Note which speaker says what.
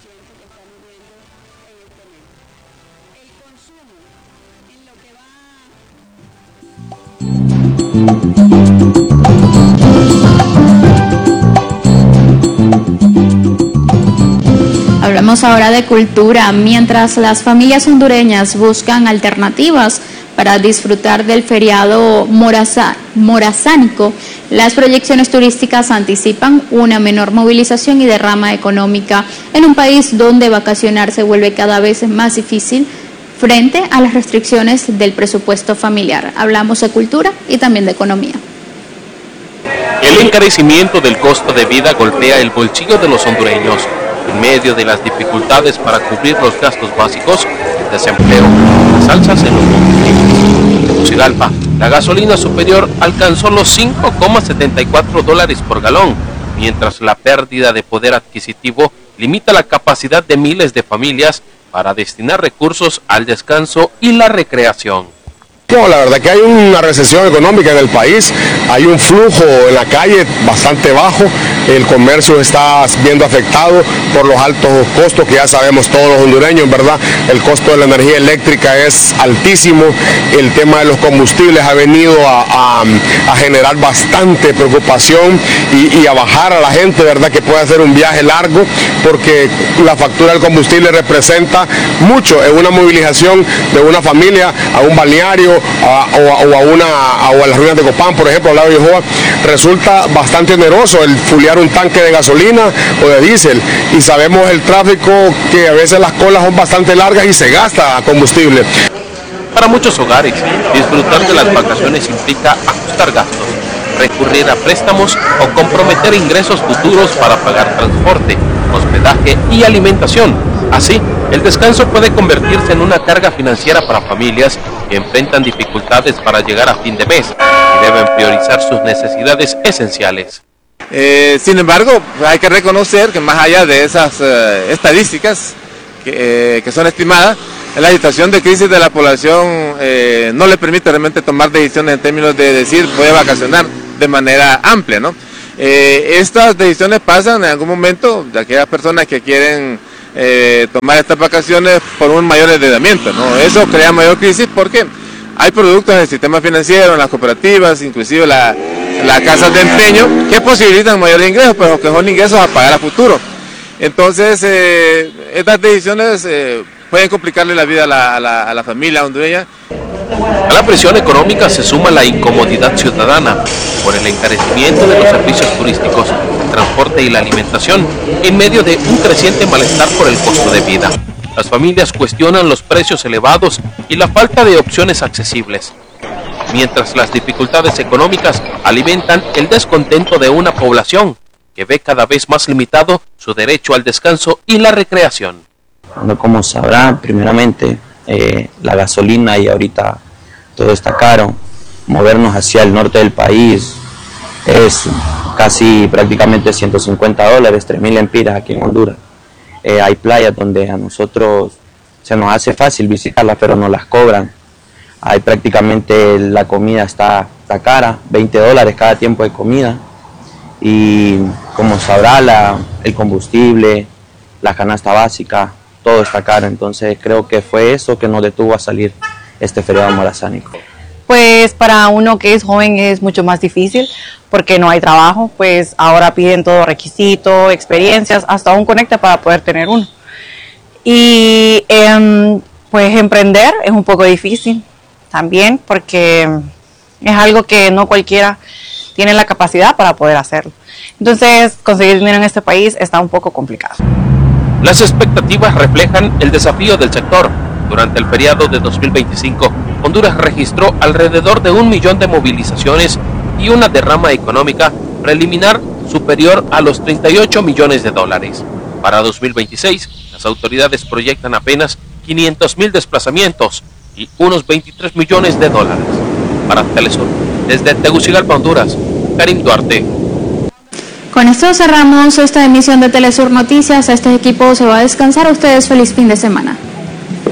Speaker 1: presidente que están viviendo en este mes. El consumo en lo que va...
Speaker 2: Hablamos ahora de cultura. Mientras las familias hondureñas buscan alternativas para disfrutar del feriado morazánico, las proyecciones turísticas anticipan una menor movilización y derrama económica en un país donde vacacionar se vuelve cada vez más difícil frente a las restricciones del presupuesto familiar. Hablamos de cultura y también de economía.
Speaker 3: El encarecimiento del costo de vida golpea el bolsillo de los hondureños. En medio de las dificultades para cubrir los gastos básicos, el desempleo, las alzas en los combustibles. En Tegucigalpa, la gasolina superior alcanzó los $5,74 por galón, mientras la pérdida de poder adquisitivo limita la capacidad de miles de familias para destinar recursos al descanso y la recreación.
Speaker 4: No, la verdad que hay una recesión económica en el país, hay un flujo en la calle bastante bajo, el comercio está viendo afectado por los altos costos que ya sabemos todos los hondureños, ¿verdad? El costo de la energía eléctrica es altísimo, el tema de los combustibles ha venido a generar bastante preocupación y a bajar a la gente, ¿verdad? Que puede hacer un viaje largo, porque la factura del combustible representa mucho en una movilización de una familia a un balneario, o a las ruinas de Copán, por ejemplo, al lado de Yohoa, resulta bastante oneroso el fulear un tanque de gasolina o de diésel, y sabemos el tráfico que a veces las colas son bastante largas y se gasta combustible.
Speaker 3: Para muchos hogares, disfrutar de las vacaciones implica ajustar gastos, recurrir a préstamos o comprometer ingresos futuros para pagar transporte, hospedaje y alimentación. Así, el descanso puede convertirse en una carga financiera para familias que enfrentan dificultades para llegar a fin de mes y deben priorizar sus necesidades esenciales.
Speaker 5: Sin embargo, hay que reconocer que más allá de esas estadísticas que son estimadas, la situación de crisis de la población no le permite realmente tomar decisiones en términos de decir voy a vacacionar de manera amplia, ¿no? Estas decisiones pasan en algún momento de aquellas personas que quieren tomar estas vacaciones por un mayor endeudamiento, ¿no? Eso crea mayor crisis porque hay productos en el sistema financiero, en las cooperativas, inclusive las casas de empeño, que posibilitan mayores ingresos, pero que son ingresos a pagar a futuro. Entonces, estas decisiones pueden complicarle la vida a la familia hondureña.
Speaker 3: A la presión económica se suma la incomodidad ciudadana por el encarecimiento de los servicios turísticos, el transporte y la alimentación, en medio de un creciente malestar por el costo de vida. Las familias cuestionan los precios elevados y la falta de opciones accesibles, mientras las dificultades económicas alimentan el descontento de una población que ve cada vez más limitado su derecho al descanso y la recreación.
Speaker 6: Bueno, como sabrán, primeramente, la gasolina y ahorita todo está caro. Movernos hacia el norte del país es casi prácticamente $150, 3.000 lempiras aquí en Honduras. Hay playas donde a nosotros se nos hace fácil visitarlas, pero nos las cobran. Hay prácticamente la comida está cara, $20 cada tiempo de comida. Y como sabrá, el combustible, la canasta básica, todo está caro. Entonces creo que fue eso que nos detuvo a salir este feriado morazánico.
Speaker 7: Pues para uno que es joven es mucho más difícil porque no hay trabajo, pues ahora piden todo requisito, experiencias, hasta un conecte para poder tener uno. Y pues emprender es un poco difícil también porque es algo que no cualquiera tiene la capacidad para poder hacerlo. Entonces conseguir dinero en este país está un poco complicado.
Speaker 3: Las expectativas reflejan el desafío del sector. Durante el feriado de 2025, Honduras registró alrededor de 1 millón de movilizaciones y una derrama económica preliminar superior a los $38 millones. Para 2026, las autoridades proyectan apenas 500,000 desplazamientos y unos $23 millones. Para Telesur, desde Tegucigalpa, Honduras, Karim Duarte.
Speaker 2: Con esto cerramos esta emisión de Telesur Noticias. Este equipo se va a descansar. A ustedes feliz fin de semana.